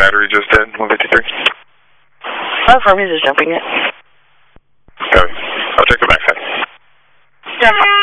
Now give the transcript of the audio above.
battery just dead, 153? Oh, Hermes is jumping it. Okay. I'll check the backside. Yeah.